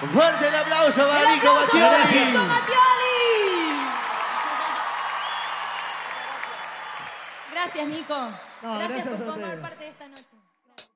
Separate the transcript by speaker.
Speaker 1: Fuerte el aplauso para
Speaker 2: ¡El
Speaker 1: Nico
Speaker 2: aplauso para
Speaker 1: Mattioli!
Speaker 2: Nico Mattioli! Gracias, Nico.
Speaker 3: No,
Speaker 2: Gracias
Speaker 3: gracias
Speaker 2: por
Speaker 3: a
Speaker 2: formar
Speaker 3: ustedes.
Speaker 2: parte de esta noche.